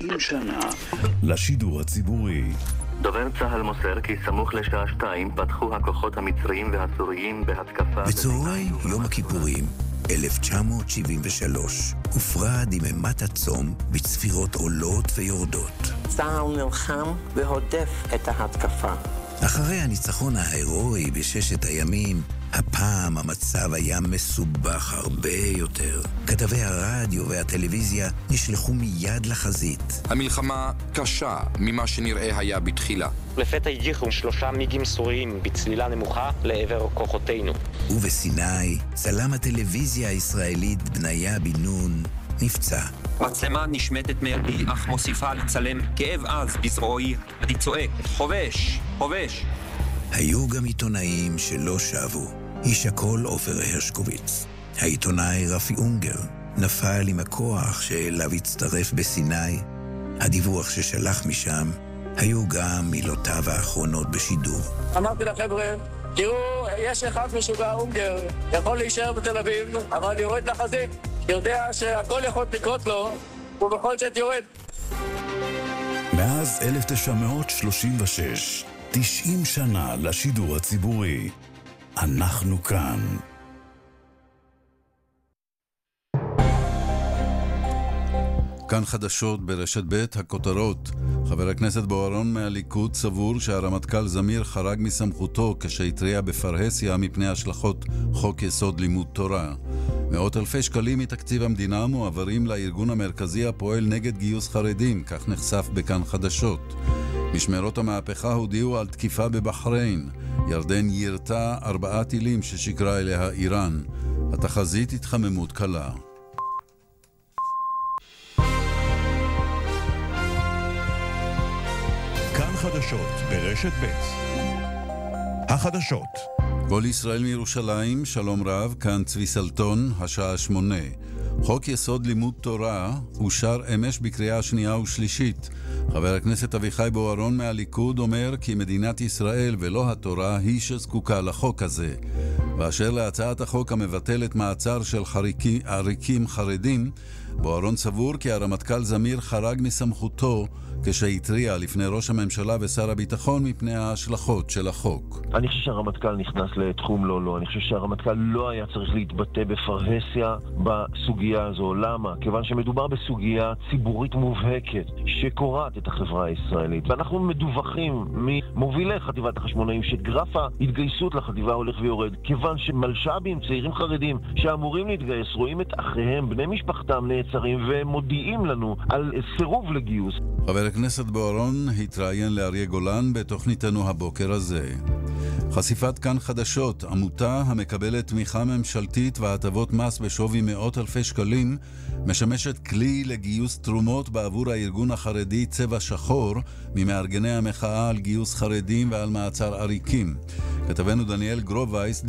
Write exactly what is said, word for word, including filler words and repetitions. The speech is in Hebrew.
תשעים שנה לשידור הציבורי. דובר צהל מוסר כי סמוך לשעה שתיים פתחו הכוחות המצריים והסוריים בהתקפה בצהרי יום הכיפורים אלף תשע מאות שבעים ושלוש הופרה דממת הצום בצפירות עולות ויורדות. צהל נלחם והודף את ההתקפה. אחרי הניצחון ההירואי בששת הימים, הפעם המצב היה מסובך הרבה יותר. כתבי הרדיו והטלוויזיה נשלחו מיד לחזית. המלחמה קשה ממה שנראה היה בתחילה. לפתע הגיחו שלושה מיגים סוריים בצלילה נמוכה לעבר כוחותינו. ובסיני, צלם הטלוויזיה הישראלית בניה בן נון נפצע. מצלמה נשמטת מידי, אך מוסיפה לצלם כאב עז בזרועי. אני צועק, חובש, חובש. היו גם עיתונאים שלא שבו. איש הכל עופר הרשקוביץ. העיתונאי רפי אונגר נפל עם הכוח שאליו הצטרף בסיני. הדיווח ששלח משם היו גם מילותיו האחרונות בשידור. אמרתי לחבר'ה, תראו, יש אחד משוגע אונגר, יכול להישאר בתל אביב, אבל יורד לחזית. יודע שהכל יכול לקרות לו, ובכל זאת יורד. מאז אלף תשע מאות שלושים ושש, תשעים שנה לשידור הציבורי. אנחנו כאן. כאן חדשות ברשת ב' הכותרות. חבר הכנסת בוארון מהליכוד סבור שהרמטכ"ל זמיר חרג מסמכותו כשהתריע בפרהסיה מפני השלכות חוק יסוד לימוד תורה. מאות אלפי שקלים מתקציב המדינה מועברים לארגון המרכזי הפועל נגד גיוס חרדים, כך נחשף בכאן חדשות. משמרות המהפכה הודיעו על תקיפה בבחריין. ירדן ירתה ארבעה טילים ששקרה אליה איראן. התחזית התחממות קלה. כאן חדשות ברשת ב' החדשות. כל ישראל מירושלים, שלום רב, כאן צבי סלטון, השעה שמונה. חוק יסוד לימוד תורה אושר אמש בקריאה שנייה ושלישית. חבר הכנסת אביחי בוארון מהליכוד אומר כי מדינת ישראל ולא התורה היא שזקוקה לחוק הזה. באשר להצעת החוק המבטלת מעצר של חריקי, עריקים חרדים, בוארון סבור כי הרמטכ"ל זמיר חרג מסמכותו כשהתריע לפני ראש הממשלה ושר הביטחון מפני ההשלכות של החוק. אני חושב שהרמטכ"ל נכנס לתחום לא לא. אני חושב שהרמטכ"ל לא היה צריך להתבטא בפרהסיה בסוגיה הזו. למה? כיוון שמדובר בסוגיה ציבורית מובהקת שקורעת את החברה הישראלית. ואנחנו מדווחים ממובילי חטיבת החשמונאים שגרף ההתגייסות לחטיבה הולך ויורד. כיוון שמלש"בים, צעירים חרדים שאמורים להתגייס, רואים את אחיהם, בני משפחתם נעצרים ומודיעים לנו על סירוב לגיוס. חבר הכנסת בוארון התראיין לאריה גולן בתוכניתנו הבוקר הזה. חשיפת כאן חדשות, עמותה המקבלת תמיכה ממשלתית והטבות מס בשווי מאות אלפי שקלים, משמשת כלי לגיוס תרומות בעבור הארגון החרדי צבע שחור ממארגני המחאה על גיוס חרדים ועל מעצר עריקים. כתבנו דניאל גרובייס